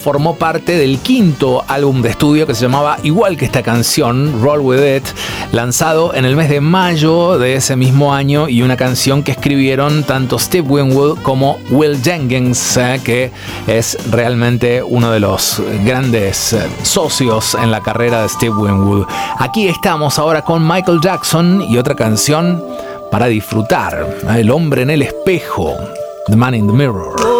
formó parte del quinto álbum de estudio que se llamaba igual que esta canción, Roll With It, lanzado en el mes de mayo de ese mismo año, y una canción que escribieron tanto Steve Winwood como Will Jenkins, que es realmente uno de los grandes socios en la carrera de Steve Winwood. Aquí estamos ahora con Michael Jackson y otra canción para disfrutar, El hombre en el espejo, The Man in the Mirror.